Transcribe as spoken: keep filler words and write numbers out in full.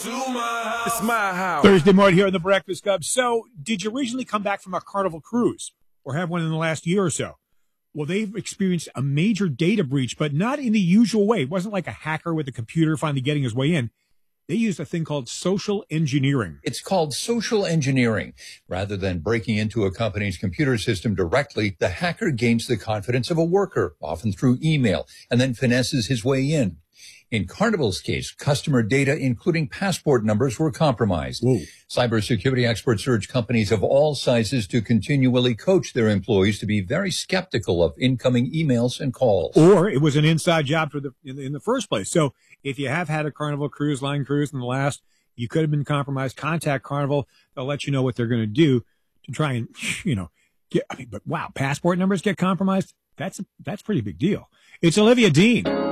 It's my house. Thursday morning here on the Breakfast Club. So, did you originally come back from a Carnival cruise or have one in the last year or so? Well, they've experienced a major data breach, but not in the usual way. It wasn't like a hacker with a computer finally getting his way in. They used a thing called social engineering. It's called social engineering. Rather than breaking into a company's computer system directly, the hacker gains the confidence of a worker, often through email, and then finesses his way in. In Carnival's case, customer data, including passport numbers, were compromised. Whoa. Cybersecurity experts urge companies of all sizes to continually coach their employees to be very skeptical of incoming emails and calls. Or it was an inside job for the in, the in the first place. So if you have had a Carnival Cruise Line cruise in the last, you could have been compromised. Contact Carnival. They'll let you know what they're going to do to try and, you know, get, I mean, but wow, passport numbers get compromised? That's a, that's a pretty big deal. It's Olivia Dean.